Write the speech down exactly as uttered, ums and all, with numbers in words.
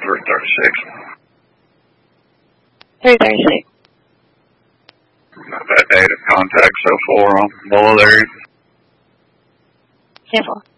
three thirty-six. three thirty-six. Got that data contact so far on below there. ten four.